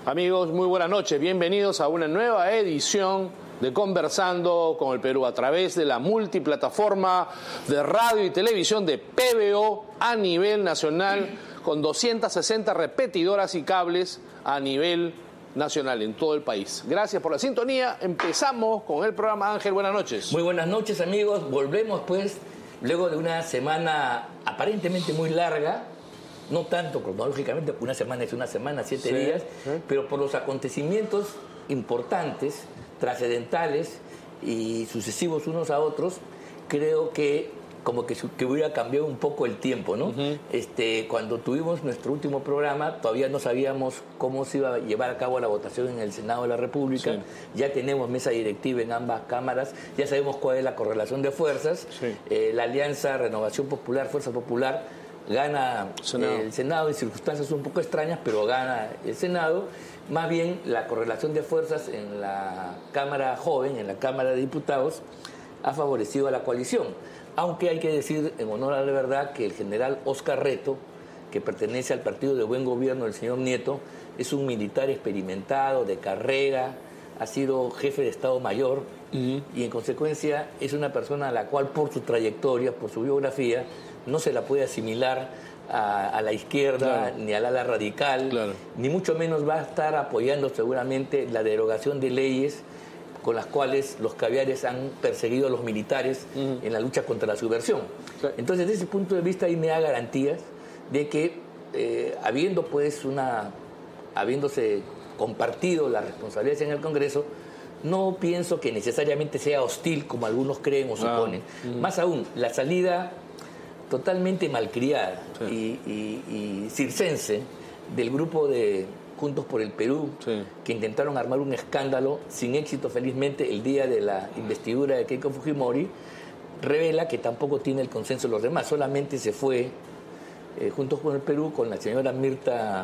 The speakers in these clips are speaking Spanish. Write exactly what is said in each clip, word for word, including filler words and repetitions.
Amigos, muy buenas noches. Bienvenidos a una nueva edición de Conversando con el Perú a través de la multiplataforma de radio y televisión de P B O a nivel nacional, con doscientas sesenta repetidoras y cables a nivel nacional en todo el país. Gracias por la sintonía. Empezamos con el programa. Ángel, buenas noches. Muy buenas noches, amigos. Volvemos pues luego de una semana aparentemente muy larga. No tanto cronológicamente, porque una semana es una semana, siete sí, días, ¿sí? Pero por los acontecimientos importantes, trascendentales y sucesivos unos a otros, creo que como que, que hubiera cambiado un poco el tiempo, ¿no? Uh-huh. Este, cuando tuvimos nuestro último programa, todavía no sabíamos cómo se iba a llevar a cabo la votación en el Senado de la República. Sí. Ya tenemos mesa directiva en ambas cámaras, ya sabemos cuál es la correlación de fuerzas. Sí. Eh, la alianza Renovación Popular, Fuerza Popular, gana Senado. El Senado en circunstancias un poco extrañas, pero gana el Senado. Más bien la correlación de fuerzas en la Cámara Joven, en la Cámara de Diputados, ha favorecido a la coalición. Aunque hay que decir, en honor a la verdad, que el general Oscar Reto, que pertenece al partido de buen gobierno del señor Nieto, es un militar experimentado, de carrera, ha sido jefe de Estado Mayor, uh-huh. y en consecuencia es una persona a la cual por su trayectoria, por su biografía, no se la puede asimilar a, a la izquierda, claro. ni al ala radical, claro. ni mucho menos va a estar apoyando seguramente la derogación de leyes con las cuales los caviares han perseguido a los militares uh-huh. en la lucha contra la subversión. Sí. Entonces, desde ese punto de vista, ahí me da garantías de que, eh, habiendo pues una, habiéndose compartido las responsabilidades en el Congreso, no pienso que necesariamente sea hostil, como algunos creen o suponen. Ah. Uh-huh. Más aún, la salida totalmente malcriada sí. y, y, y circense del grupo de Juntos por el Perú, sí. que intentaron armar un escándalo sin éxito, felizmente, el día de la investidura de Keiko Fujimori, revela que tampoco tiene el consenso de los demás. Solamente se fue eh, Juntos por el Perú con la señora Mirta,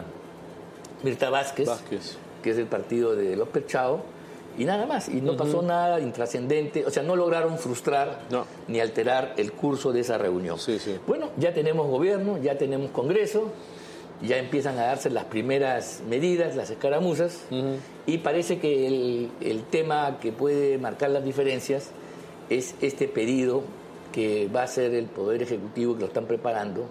Mirta Vázquez, Vázquez, que es del partido de López Chao, y nada más. Y no uh-huh. pasó nada intrascendente. O sea, no lograron frustrar no. ni alterar el curso de esa reunión. Sí, sí. Bueno, ya tenemos gobierno, ya tenemos Congreso, ya empiezan a darse las primeras medidas, las escaramuzas, uh-huh. y parece que el, el tema que puede marcar las diferencias es este pedido que va a hacer el Poder Ejecutivo, que lo están preparando,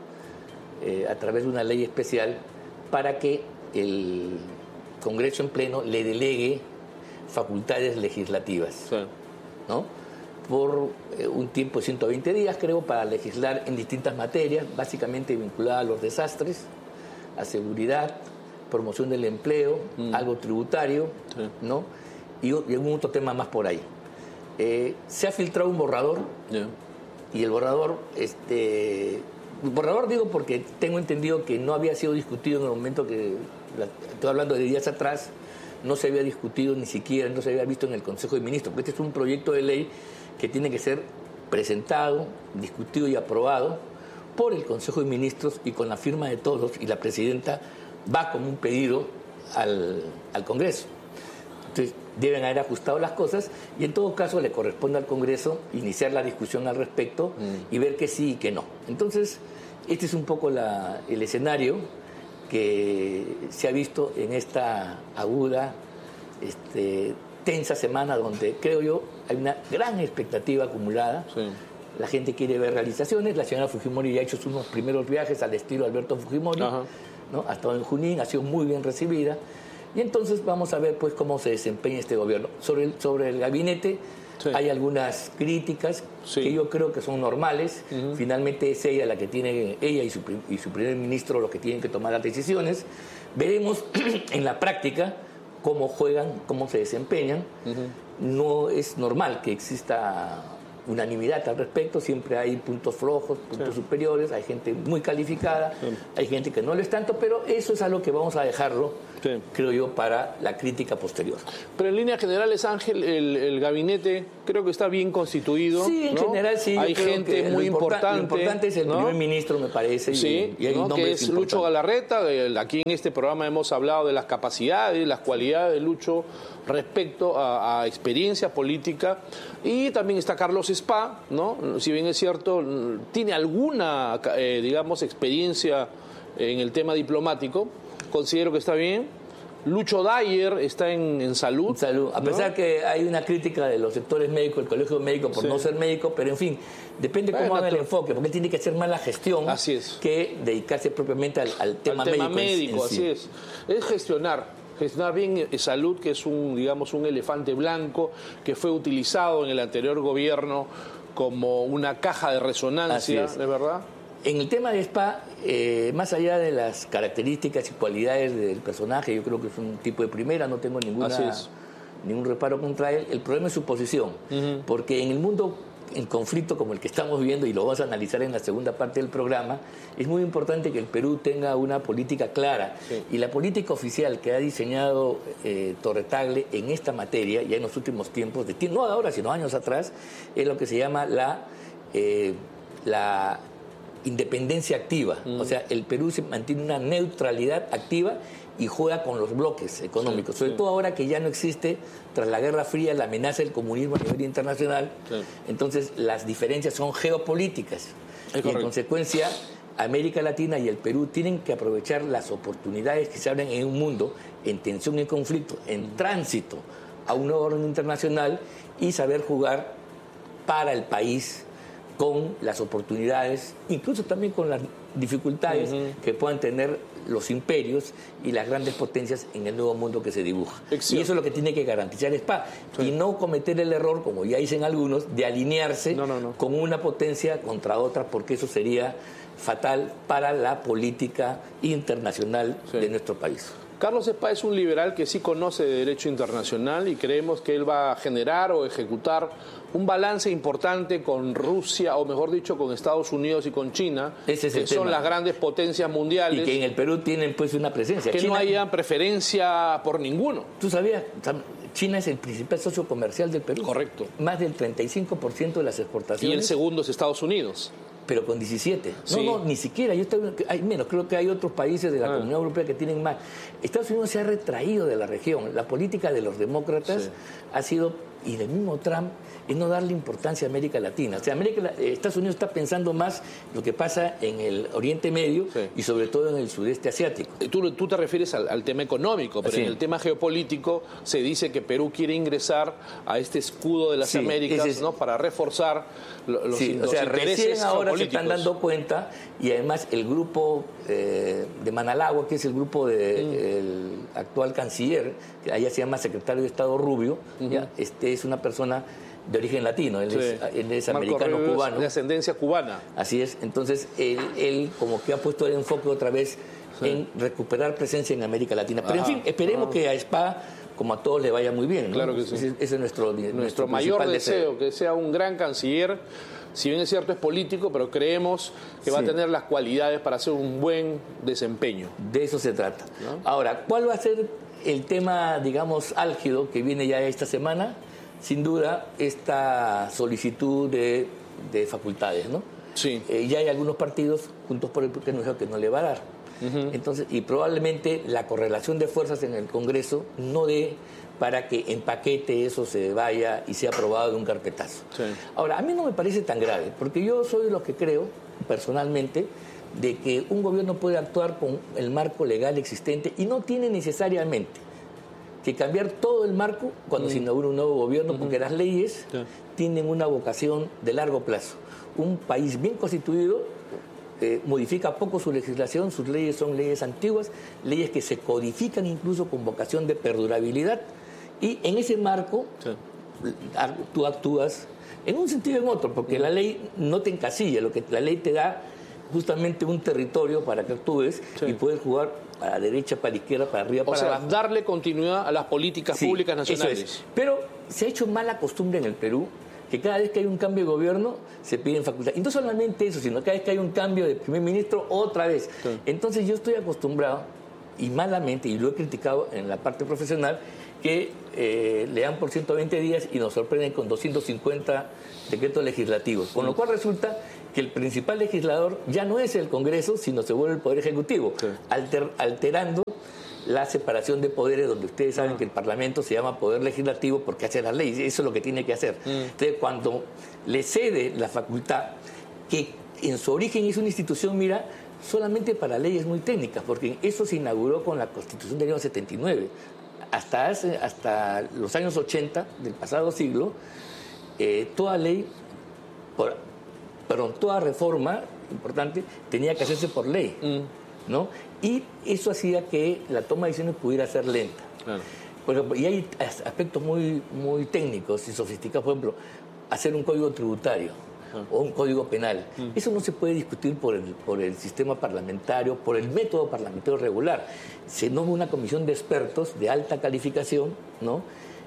eh, a través de una ley especial, para que el Congreso en pleno le delegue facultades legislativas, sí. ¿no? Por eh, un tiempo de ciento veinte días, creo, para legislar en distintas materias, básicamente vinculadas a los desastres, a seguridad, promoción del empleo, mm. algo tributario, sí. ¿no? Y, y algún otro tema más por ahí. Eh, se ha filtrado un borrador, yeah. y el borrador, este, el borrador digo porque tengo entendido que no había sido discutido en el momento que, la, estoy hablando de días atrás, no se había discutido ni siquiera, no se había visto en el Consejo de Ministros, porque este es un proyecto de ley que tiene que ser presentado, discutido y aprobado por el Consejo de Ministros y con la firma de todos, y la presidenta va como un pedido al, al Congreso. Entonces, deben haber ajustado las cosas y en todo caso le corresponde al Congreso iniciar la discusión al respecto mm. y ver que sí y que no. Entonces, este es un poco la, el escenario que se ha visto en esta aguda, este, tensa semana donde, creo yo, hay una gran expectativa acumulada. Sí. La gente quiere ver realizaciones. La señora Fujimori ya ha hecho unos primeros viajes al estilo Alberto Fujimori, ¿no? Ha estado en Junín, ha sido muy bien recibida. Y entonces vamos a ver pues cómo se desempeña este gobierno. Sobre el, sobre el gabinete sí. hay algunas críticas sí. que yo creo que son normales. Uh-huh. Finalmente es ella la que tiene, ella y su, y su primer ministro los que tienen que tomar las decisiones. Veremos en la práctica cómo juegan, cómo se desempeñan. Uh-huh. No es normal que exista unanimidad al respecto, siempre hay puntos flojos, puntos sí. superiores, hay gente muy calificada, sí. hay gente que no lo es tanto, pero eso es algo que vamos a dejarlo, sí. creo yo, para la crítica posterior. Pero en líneas generales, Ángel, el, el gabinete creo que está bien constituido. Sí, en ¿no? general sí. Hay gente muy importante. Lo importante es el ¿no? primer ministro, me parece. Sí, y, y hay ¿no? que es Lucho Galarreta. Aquí en este programa hemos hablado de las capacidades, las cualidades de Lucho respecto a, a experiencia política. Y también está Carlos Spa, ¿no? Si bien es cierto, tiene alguna, eh, digamos, experiencia en el tema diplomático. Considero que está bien. Lucho Dyer está en, en salud. Salud. A ¿no? pesar que hay una crítica de los sectores médicos, el colegio médico por sí. no ser médico, pero en fin, depende bueno, cómo haga el tú... enfoque, porque tiene que hacer más la gestión así es. que dedicarse propiamente al, al tema al tema médico. médico, en, en así sí. es. Es gestionar. Gestionar bien salud, que es un, digamos, un elefante blanco que fue utilizado en el anterior gobierno como una caja de resonancia, ¿de verdad? En el tema de Spa, eh, más allá de las características y cualidades del personaje, yo creo que es un tipo de primera, no tengo ninguna, ningún reparo contra él. El problema es su posición, uh-huh. porque en el mundo en conflicto como el que estamos viviendo, y lo vamos a analizar en la segunda parte del programa, es muy importante que el Perú tenga una política clara. Sí. Y la política oficial que ha diseñado eh, Torre Tagle en esta materia, ya en los últimos tiempos, de, no ahora, sino años atrás, es lo que se llama la... Eh, la independencia activa, mm. o sea, el Perú se mantiene una neutralidad activa y juega con los bloques económicos, sí, sobre sí. todo ahora que ya no existe, tras la Guerra Fría, la amenaza del comunismo a nivel internacional, sí. entonces las diferencias son geopolíticas, es y correcto. En consecuencia América Latina y el Perú tienen que aprovechar las oportunidades que se abren en un mundo en tensión y conflicto, en mm. tránsito a un nuevo orden internacional, y saber jugar para el país con las oportunidades, incluso también con las dificultades uh-huh. que puedan tener los imperios y las grandes potencias en el nuevo mundo que se dibuja. Exacto. Y eso es lo que tiene que garantizar Spa. Sí. Y no cometer el error, como ya dicen algunos, de alinearse no, no, no. con una potencia contra otra, porque eso sería fatal para la política internacional sí. de nuestro país. Carlos Spa es un liberal que sí conoce de derecho internacional y creemos que él va a generar o ejecutar un balance importante con Rusia, o mejor dicho, con Estados Unidos y con China, Ese es que el son tema. Las grandes potencias mundiales. Y que en el Perú tienen pues una presencia. Que China, no haya preferencia por ninguno. ¿Tú sabías? China es el principal socio comercial del Perú. Correcto. Más del treinta y cinco por ciento de las exportaciones. Y el segundo es Estados Unidos. Pero con diecisiete. Sí. No, no, ni siquiera. Yo estoy, hay menos. Creo que hay otros países de la ah. Comunidad Europea que tienen más. Estados Unidos se ha retraído de la región. La política de los demócratas sí. ha sido, y del mismo Trump, es no darle importancia a América Latina. O sea, América, Estados Unidos está pensando más lo que pasa en el Oriente Medio sí. y sobre todo en el sudeste asiático. Tú, tú te refieres al, al tema económico, pero sí. en el tema geopolítico se dice que Perú quiere ingresar a este escudo de las sí, Américas es, ¿no? para reforzar los, sí, los o sea, intereses recién ahora geopolíticos. Se están dando cuenta, y además el grupo eh, de Manalagua, que es el grupo del mm. actual canciller, que allá se llama secretario de Estado Rubio, uh-huh. ¿ya? Este es una persona de origen latino, él, sí. es, él es americano-cubano. De ascendencia cubana. Así es, entonces él, él como que ha puesto el enfoque otra vez sí. en recuperar presencia en América Latina. Pero Ajá. en fin, esperemos Ajá. que a Spa, como a todos, le vaya muy bien, ¿no? Claro que sí. Ese, ese es nuestro, nuestro, nuestro mayor deseo, deseo, que sea un gran canciller. Si bien es cierto, es político, pero creemos que sí. va a tener las cualidades para hacer un buen desempeño. De eso se trata. ¿No? Ahora, ¿cuál va a ser el tema, digamos, álgido que viene ya esta semana? Sin duda, esta solicitud de, de facultades, ¿no? Sí. Eh, ya hay algunos partidos, Juntos por el Perú, que no dijeron que no le va a dar. Uh-huh. Entonces, y probablemente la correlación de fuerzas en el Congreso no dé para que en paquete eso se vaya y sea aprobado de un carpetazo. Sí. Ahora, a mí no me parece tan grave, porque yo soy de los que creo, personalmente, de que un gobierno puede actuar con el marco legal existente y no tiene necesariamente que cambiar todo el marco cuando mm. se inaugura un nuevo gobierno, mm-hmm. porque las leyes sí. tienen una vocación de largo plazo. Un país bien constituido eh, modifica poco su legislación, sus leyes son leyes antiguas, leyes que se codifican incluso con vocación de perdurabilidad, y en ese marco sí. tú actúas en un sentido y en otro, porque mm. la ley no te encasilla, lo que la ley te da justamente un territorio para que actúes sí. y puedes jugar para la derecha, para la izquierda, para arriba, o para sea, abajo. darle continuidad a las políticas sí, públicas nacionales. Eso es. Pero se ha hecho mala costumbre en el Perú que cada vez que hay un cambio de gobierno se piden facultades. Y no solamente eso, sino cada vez que hay un cambio de primer ministro, otra vez. Sí. Entonces yo estoy acostumbrado, y malamente, y lo he criticado en la parte profesional, que eh, le dan por ciento veinte días y nos sorprenden con doscientos cincuenta decretos legislativos. Con lo cual resulta que el principal legislador ya no es el Congreso, sino se vuelve el Poder Ejecutivo, sí. alter, alterando la separación de poderes, donde ustedes saben ah. que el Parlamento se llama Poder Legislativo porque hace las leyes, eso es lo que tiene que hacer. Mm. Entonces, cuando le cede la facultad, que en su origen es una institución, mira, solamente para leyes muy técnicas, porque eso se inauguró con la Constitución del año setenta y nueve. Hasta, hace, hasta los años ochenta del pasado siglo, eh, toda ley, por, perdón, toda reforma importante tenía que hacerse por ley, mm. ¿no? Y eso hacía que la toma de decisiones pudiera ser lenta. Claro. Por ejemplo, y hay aspectos muy, muy técnicos y sofisticados, por ejemplo, hacer un código tributario o un código penal. Mm. Eso no se puede discutir por el, por el sistema parlamentario, por el método parlamentario regular. Se nombra una comisión de expertos de alta calificación, ¿no?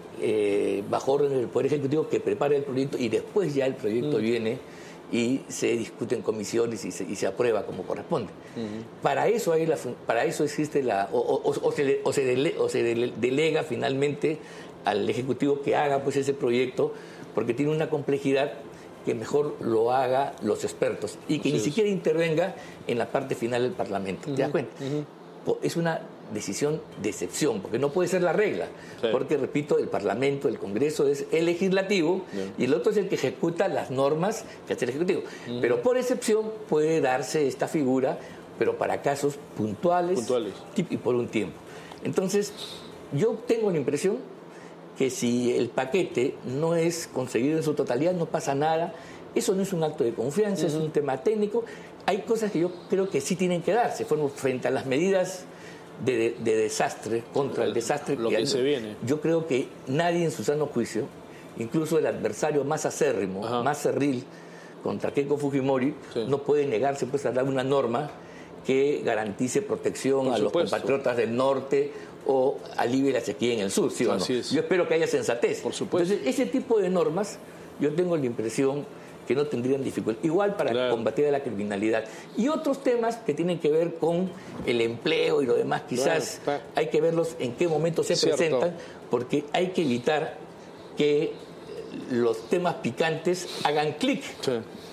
Eh, bajo orden del Poder Ejecutivo, que prepara el proyecto y después ya el proyecto mm. viene y se discute en comisiones y se, y se aprueba como corresponde. Uh-huh. Para eso hay la, para eso existe la o, o, o se, o se, dele, o se dele, delega finalmente al Ejecutivo que haga pues ese proyecto, porque tiene una complejidad que mejor lo haga los expertos y que Así ni es. siquiera intervenga en la parte final del Parlamento. Uh-huh. ¿Te das cuenta? Uh-huh. Es una decisión de excepción, porque no puede ser la regla, sí. porque, repito, el Parlamento, el Congreso es el legislativo Bien. y el otro es el que ejecuta las normas que hace el Ejecutivo. Uh-huh. Pero por excepción puede darse esta figura, pero para casos puntuales, puntuales y por un tiempo. Entonces, yo tengo la impresión que si el paquete no es conseguido en su totalidad, no pasa nada. Eso no es un acto de confianza, uh-huh. es un tema técnico. Hay cosas que yo creo que sí tienen que darse. Fueron frente a las medidas de, de, de desastre, contra el, el desastre lo que, que se viene. Yo creo que nadie en su sano juicio, incluso el adversario más acérrimo, uh-huh. más cerril, contra Keiko Fujimori, sí. no puede negarse pues, a dar una norma que garantice protección Por a supuesto. los compatriotas del norte o alivie la sequía en el sur, ¿sí o no? Es. Yo espero que haya sensatez. Por supuesto. Entonces, ese tipo de normas, yo tengo la impresión que no tendrían dificultad. Igual para claro. combatir la criminalidad. Y otros temas que tienen que ver con el empleo y lo demás, quizás claro. hay que verlos en qué momento se Cierto. presentan, porque hay que evitar que los temas picantes hagan clic. Sí.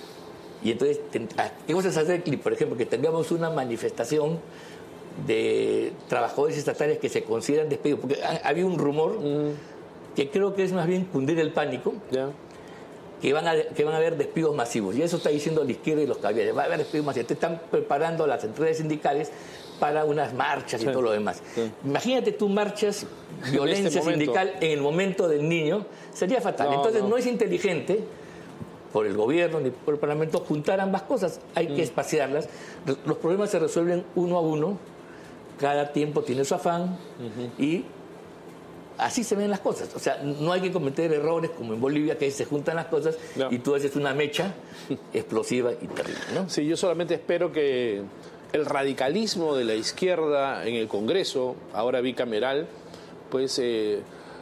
Y entonces, ¿qué cosas hacer clic? Por ejemplo, que tengamos una manifestación de trabajadores estatales que se consideran despedidos, porque había un rumor mm. que creo que es más bien cundir el pánico, yeah. que, van a, que van a haber despidos masivos, y eso está diciendo la izquierda y los caviares, va a haber despidos masivos, te están preparando las centrales sindicales para unas marchas sí. y todo lo demás. Sí. Imagínate tú marchas, violencia en este sindical en el momento del niño, sería fatal. No, Entonces no. no es inteligente por el gobierno ni por el Parlamento juntar ambas cosas, hay mm. que espaciarlas. Los problemas se resuelven uno a uno, cada tiempo tiene su afán uh-huh. y así se ven las cosas. O sea, no hay que cometer errores como en Bolivia, que se juntan las cosas no. y tú haces una mecha explosiva y terrible, ¿no? Sí, yo solamente espero que el radicalismo de la izquierda en el Congreso, ahora bicameral, pues eh,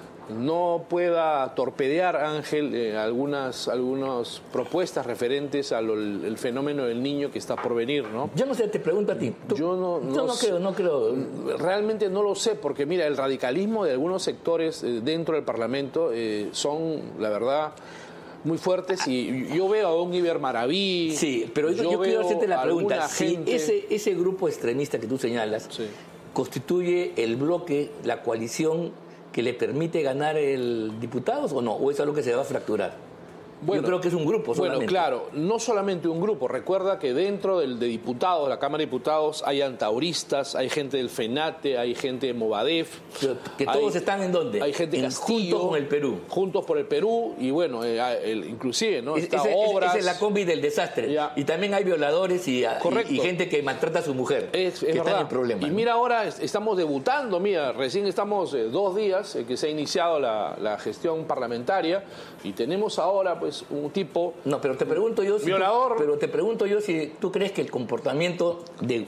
no pueda torpedear, Ángel, eh, algunas, algunas propuestas referentes al el fenómeno del niño que está por venir, ¿no? Yo no sé, te pregunto a ti. ¿Tú? Yo no, no, Yo no creo, no creo. Realmente no lo sé, porque mira, el radicalismo de algunos sectores eh, dentro del Parlamento eh, son, la verdad, muy fuertes, y yo veo a don Iber Maraví. Sí, pero yo, yo, yo quiero hacerte la pregunta. Si gente... ese, ese grupo extremista que tú señalas sí. constituye el bloque, la coalición que le permite ganar el diputados o no, o es algo que se va a fracturar. Bueno, yo creo que es un grupo solamente. Bueno, claro, no solamente un grupo. Recuerda que dentro del, de diputados, de la Cámara de Diputados, hay antauristas, hay gente del FENATE, hay gente de Movadef. Pero que todos hay, están en dónde? Hay gente de Castillo. Juntos con el Perú. Juntos por el Perú, y bueno, eh, el, inclusive, ¿no? Es, Está ese, obras. Esa es la combi del desastre. Ya. Y también hay violadores y, y, y gente que maltrata a su mujer. Es, es que verdad. Está en el problema. Y ¿no? mira, ahora estamos debutando, mira, recién estamos eh, dos días eh, que se ha iniciado la, la gestión parlamentaria, y tenemos ahora, pues, un tipo... No, pero te pregunto yo si violador. Tú, pero te pregunto yo si tú crees que el comportamiento de,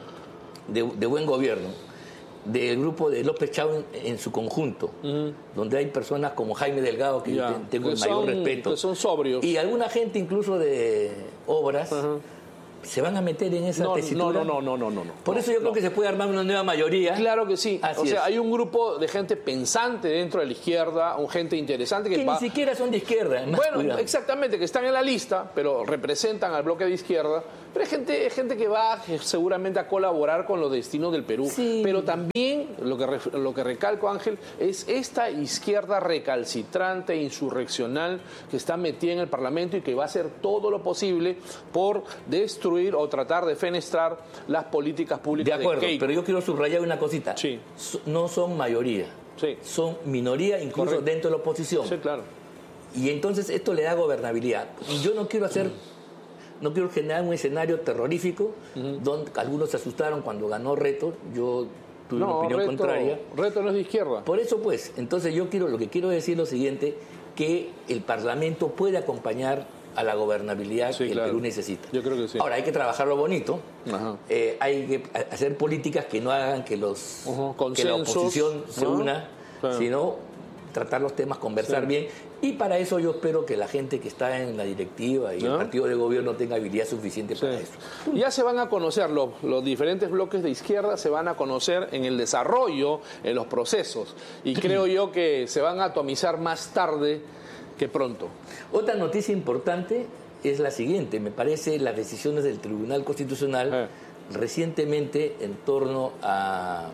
de, de buen gobierno del grupo de López Chau en, en su conjunto, uh-huh. donde hay personas como Jaime Delgado, que ya, yo tengo que el mayor son, respeto, que son sobrios, y alguna gente incluso de obras, uh-huh. se van a meter en esa no, tesitura. No, no, no, no, no, no. Por no, eso yo no. creo que se puede armar una nueva mayoría. Claro que sí. Así o sea, es. hay un grupo de gente pensante dentro de la izquierda, un gente interesante que, que va... ni siquiera son de izquierda. Bueno, cuidado. exactamente, que están en la lista, pero representan al bloque de izquierda, Pero es gente, es gente que va seguramente a colaborar con los destinos del Perú. Sí. Pero también, lo que, lo que recalco, Ángel, es esta izquierda recalcitrante, insurreccional, que está metida en el Parlamento y que va a hacer todo lo posible por destruir o tratar de fenestrar las políticas públicas de acuerdo, de Keiko. Pero yo quiero subrayar una cosita. Sí. No son mayoría. Sí. Son minoría, incluso Correcto. dentro de la oposición. Sí, claro. Y entonces esto le da gobernabilidad. Y yo no quiero hacer, no quiero generar un escenario terrorífico, uh-huh. donde algunos se asustaron cuando ganó Reto. Yo tuve no, una opinión Reto, contraria. Reto no es de izquierda. Por eso, pues, entonces yo quiero, lo que quiero decir es lo siguiente, que el Parlamento puede acompañar a la gobernabilidad sí, que claro. el Perú necesita. Yo creo que sí. Ahora, hay que trabajarlo bonito. Eh, hay que hacer políticas que no hagan que, los, uh-huh. que la oposición se ¿no? una, claro. sino tratar los temas, conversar sí. bien. Y para eso yo espero que la gente que está en la directiva y ¿no? el partido de gobierno tenga habilidad suficiente sí. para eso. Ya se van a conocer, los, los diferentes bloques de izquierda se van a conocer en el desarrollo, en los procesos. Y creo yo que se van a atomizar más tarde que pronto. Otra noticia importante es la siguiente. Me parece las decisiones del Tribunal Constitucional eh. recientemente en torno a...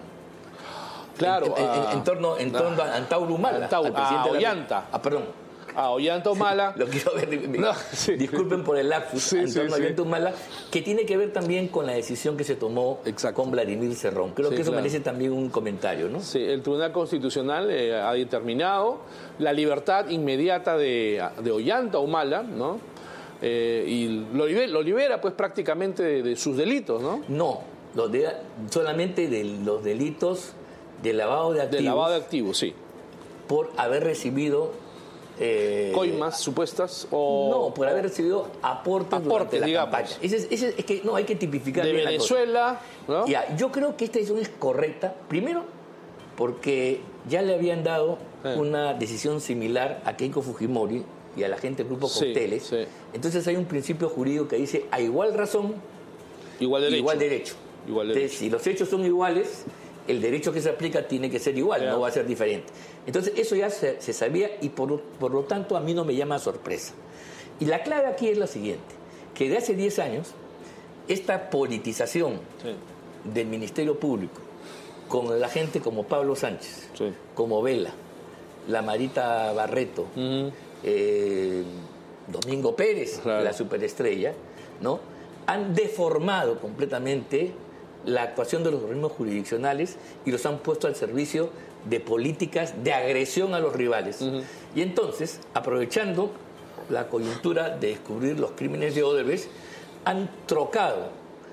Claro, en, en, en, en torno, en torno a Antauro Humala. Antau, a Ollanta. Ah, perdón. A Ollanta Humala. Lo quiero ver. No, sí. Disculpen por el lapsus. Sí, en torno sí, a Ollanta Humala, que tiene que ver también con la decisión que se tomó Exacto. con Vladimir Cerrón. Creo sí, que eso claro. merece también un comentario, ¿no? Sí, el Tribunal Constitucional eh, ha determinado la libertad inmediata de, de Ollanta Humala, ¿no? Eh, y lo libera, lo libera, pues, prácticamente de, de sus delitos, ¿no? No, lo de, solamente de los delitos de lavado de activos. De lavado de activos, sí. Por haber recibido... Eh, coimas supuestas o... No, por haber recibido aportes, aportes durante la digamos. campaña. Ese es, ese es que no, hay que tipificar de bien Venezuela, ¿no? Ya, yo creo que esta decisión es correcta. Primero, porque ya le habían dado eh. una decisión similar a Keiko Fujimori y a la gente del grupo Cócteles. Sí, sí. Entonces hay un principio jurídico que dice a igual razón, igual derecho. Igual derecho. Igual derecho. Entonces, si los hechos son iguales, el derecho que se aplica tiene que ser igual, yeah. no va a ser diferente. Entonces, eso ya se, se sabía y por, por lo tanto a mí no me llama sorpresa. Y la clave aquí es la siguiente, que de hace diez años, esta politización sí. del Ministerio Público, con la gente como Pablo Sánchez, sí. como Vela, la Marita Barreto, uh-huh. eh, Domingo Pérez, claro. la superestrella, ¿no? han deformado completamente la actuación de los organismos jurisdiccionales y los han puesto al servicio de políticas de agresión a los rivales. Uh-huh. Y entonces, aprovechando la coyuntura de descubrir los crímenes de Odebrecht, han trocado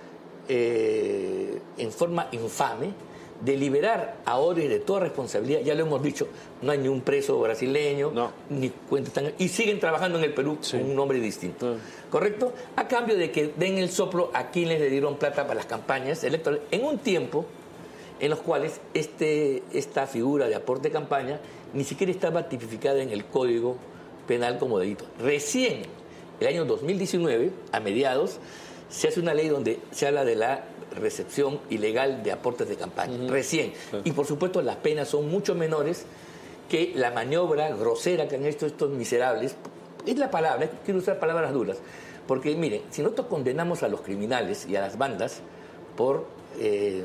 eh, en forma infame de liberar a Odebrecht de toda responsabilidad. Ya lo hemos dicho, no hay ni un preso brasileño, no. ni cuentas tan... Y siguen trabajando en el Perú sí. con un nombre distinto. Uh-huh. ¿Correcto? A cambio de que den el soplo a quienes le dieron plata para las campañas electorales en un tiempo en los cuales este, esta figura de aporte de campaña ni siquiera estaba tipificada en el Código Penal como delito. Recién, el año dos mil diecinueve, a mediados, se hace una ley donde se habla de la recepción ilegal de aportes de campaña. Uh-huh. Recién. Sí. Y por supuesto las penas son mucho menores que la maniobra grosera que han hecho estos miserables. Es la palabra, quiero usar palabras duras. Porque, miren, si nosotros condenamos a los criminales y a las bandas por eh,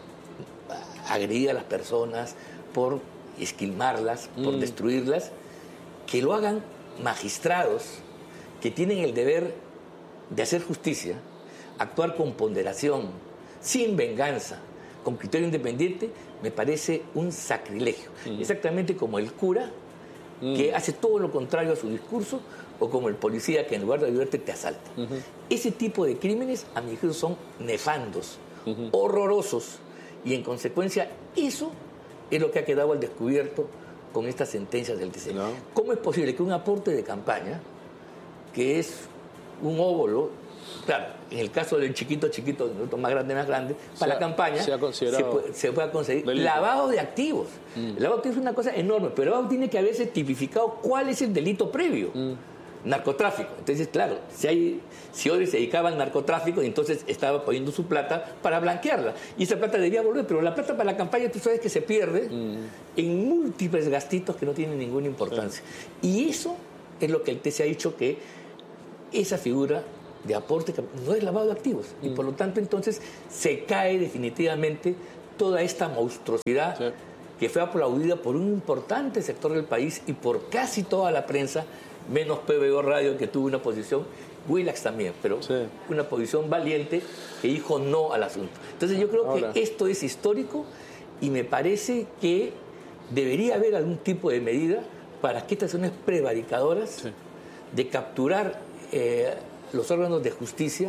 agredir a las personas, por esquilmarlas, mm. por destruirlas, que lo hagan magistrados que tienen el deber de hacer justicia, actuar con ponderación, sin venganza, con criterio independiente, me parece un sacrilegio. Mm. Exactamente como el cura mm. que hace todo lo contrario a su discurso, o como el policía que en lugar de ayudarte te asalta. Uh-huh. Ese tipo de crímenes, a mi juicio, son nefandos, uh-huh. horrorosos, y en consecuencia eso es lo que ha quedado al descubierto con estas sentencias del T C. No. ¿Cómo es posible que un aporte de campaña, que es un óvulo, claro, en el caso del chiquito, chiquito, más grande, más grande, para la campaña se, ha se, puede, se pueda conseguir delito. Lavado de activos. Mm. El lavado de activos es una cosa enorme, pero el lavado tiene que haberse tipificado cuál es el delito previo. Mm. Narcotráfico. Entonces, claro, si hay, si Odebrecht se dedicaba al narcotráfico, entonces estaba poniendo su plata para blanquearla. Y esa plata debía volver, pero la plata para la campaña, tú sabes que se pierde mm. en múltiples gastitos que no tienen ninguna importancia. Sí. Y eso es lo que el T C ha dicho, que esa figura de aporte, no es lavado de activos. Mm. Y por lo tanto, entonces, se cae definitivamente toda esta monstruosidad sí. que fue aplaudida por un importante sector del país y por casi toda la prensa, menos P B O Radio, que tuvo una posición, Willax también, pero sí. una posición valiente que dijo no al asunto. Entonces yo creo Ahora. que esto es histórico y me parece que debería haber algún tipo de medida para que estas acciones prevaricadoras sí. de capturar eh, los órganos de justicia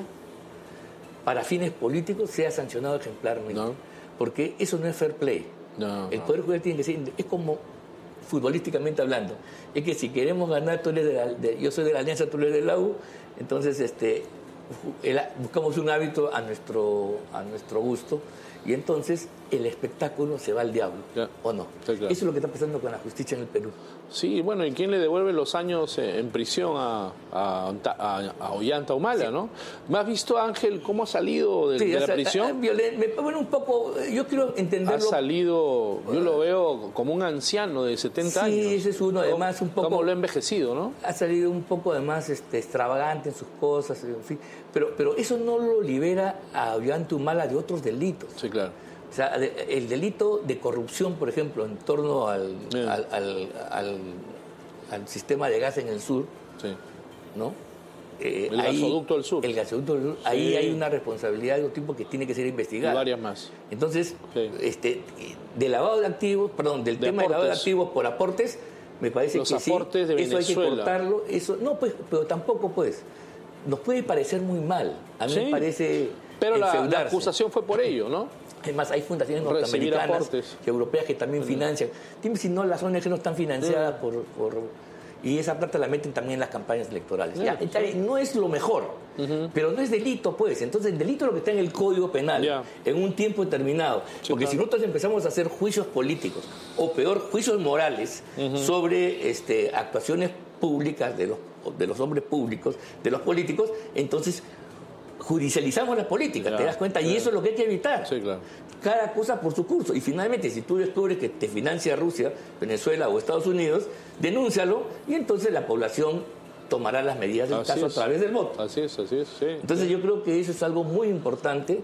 para fines políticos sea sancionado ejemplarmente. No. Porque eso no es fair play. No, el Poder Judicial tiene que ser, es como futbolísticamente hablando, es que si queremos ganar, tú eres de la, de, yo soy de la Alianza, tú eres de la U, entonces este, el, buscamos un hábito a nuestro, a nuestro gusto y entonces el espectáculo se va al diablo, ya. ¿o no? Sí, claro. Eso es lo que está pasando con la justicia en el Perú. Sí, bueno, ¿y quién le devuelve los años en prisión a, a, a, a Ollanta Humala, sí. no? ¿Me has visto, Ángel, cómo ha salido de, sí, de la sa- prisión? Me, bueno, un poco, yo quiero entenderlo. Ha salido, yo lo veo como un anciano de setenta sí, años. Sí, ese es uno, además un poco... ¿Cómo lo ha envejecido, no? Ha salido un poco, además, este, extravagante en sus cosas, en fin. Pero, pero eso no lo libera a Ollanta Humala de otros delitos. Sí, claro. O sea, el delito de corrupción, por ejemplo, en torno al, al, al, al, al sistema de gas en el sur, sí. ¿no? Eh, el ahí, gasoducto del sur. El gasoducto del sur. Sí. Ahí hay una responsabilidad de otro tipo que tiene que ser investigada. Y varias más. Entonces, sí. este, de lavado de activos, perdón, del de tema aportes. de lavado de activos por aportes, me parece Los que aportes sí. de Eso hay que cortarlo. Eso, no, pues, pero tampoco, pues. Nos puede parecer muy mal. A mí sí. me parece. Pero la, la acusación fue por ello, ¿no? Además, hay fundaciones norteamericanas y europeas que también financian. Dime si no, las O N G no están financiadas por, por... Y esa plata la meten también en las campañas electorales. Ya, no es lo mejor, uh-huh. pero no es delito, pues. Entonces, el delito es lo que está en el Código Penal, yeah. en un tiempo determinado. Sí, Porque claro. si nosotros empezamos a hacer juicios políticos, o peor, juicios morales, uh-huh. sobre este, actuaciones públicas de los, de los hombres públicos, de los políticos, entonces... judicializamos la política, claro, ¿te das cuenta? Claro. Y eso es lo que hay que evitar. Sí, claro. Cada cosa por su curso. Y finalmente, si tú descubres que te financia Rusia, Venezuela o Estados Unidos, denúncialo y entonces la población tomará las medidas del así caso es. a través del voto. Así es, así es, sí. Entonces yo creo que eso es algo muy importante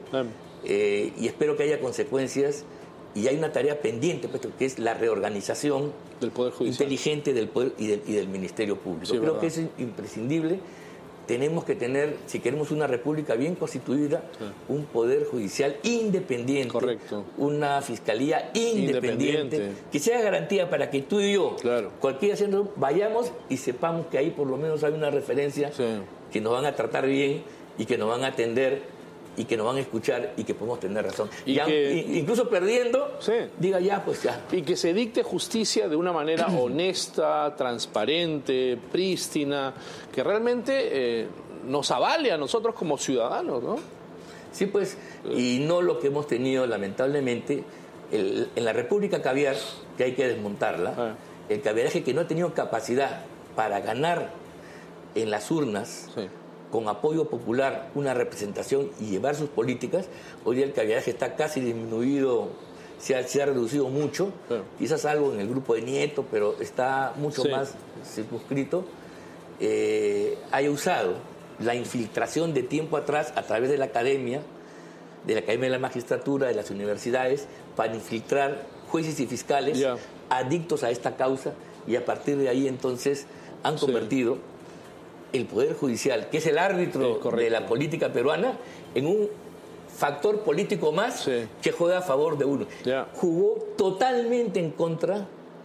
eh, y espero que haya consecuencias. Y hay una tarea pendiente, pues, que es la reorganización del Poder Judicial inteligente del Poder y del, y del Ministerio Público. Sí, creo verdad. que eso es imprescindible. Tenemos que tener, si queremos una república bien constituida, sí. un poder judicial independiente, correcto. una fiscalía independiente, independiente, que sea garantía para que tú y yo, claro. cualquier haciendo, vayamos y sepamos que ahí por lo menos hay una referencia, sí. que nos van a tratar bien y que nos van a atender y que nos van a escuchar y que podemos tener razón. Y ya, que, incluso perdiendo, sí. diga ya, pues ya. Y que se dicte justicia de una manera honesta, transparente, prístina, que realmente eh, nos avale a nosotros como ciudadanos, ¿no? Sí, pues, y no lo que hemos tenido, lamentablemente, el, en la República Caviar, que hay que desmontarla, ah. el caviaraje que no ha tenido capacidad para ganar en las urnas, sí. con apoyo popular, una representación y llevar sus políticas. Hoy día el caviaraje está casi disminuido, se ha, se ha reducido mucho, sí. quizás algo en el grupo de Nieto, pero está mucho sí. más circunscrito. Eh, haya usado la infiltración de tiempo atrás a través de la academia, de la Academia de la Magistratura, de las universidades, para infiltrar jueces y fiscales yeah. adictos a esta causa, y a partir de ahí entonces han convertido sí. el Poder Judicial, que es el árbitro sí, de la política peruana, en un factor político más sí. que juega a favor de uno. Yeah. Jugó totalmente en contra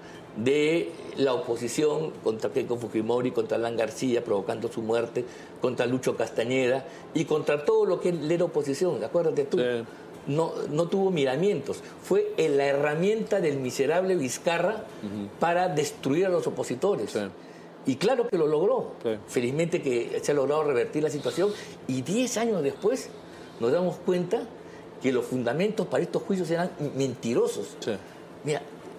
de la oposición, contra Keiko Fujimori, contra Alan García, provocando su muerte, contra Lucho Castañeda y contra todo lo que era oposición. Acuérdate tú, sí. no, no tuvo miramientos. Fue la herramienta del miserable Vizcarra uh-huh. para destruir a los opositores. Sí. Y claro que lo logró. Sí. Felizmente que se ha logrado revertir la situación. Y diez años después nos damos cuenta que los fundamentos para estos juicios eran mentirosos. Sí. Mira,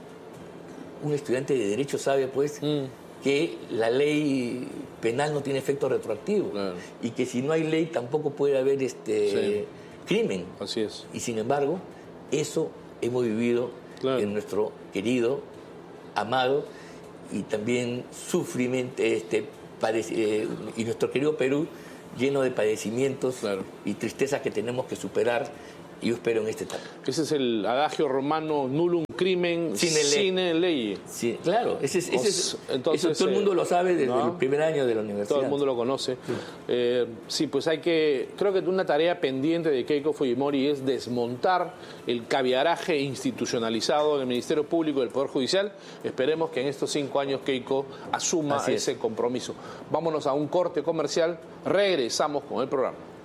un estudiante de Derecho sabe, pues, mm. que la ley penal no tiene efecto retroactivo. Claro. Y que si no hay ley tampoco puede haber este sí. crimen. Así es. Y sin embargo, eso hemos vivido claro. en nuestro querido, amado y también sufrimente este, parece, eh, y nuestro querido Perú, lleno de padecimientos claro. y tristezas que tenemos que superar. Y yo espero en este etapa. Ese es el adagio romano, nullum crimen sine, sine ley. Sí, claro, ese es, ese es, Entonces, eso todo el mundo lo sabe desde ¿no? el primer año de la universidad. Todo el mundo lo conoce. Sí. Eh, sí, pues hay que... Creo que una tarea pendiente de Keiko Fujimori es desmontar el caviaraje institucionalizado del Ministerio Público y del Poder Judicial. Esperemos que en estos cinco años Keiko asuma ese compromiso. Vámonos a un corte comercial. Regresamos con el programa.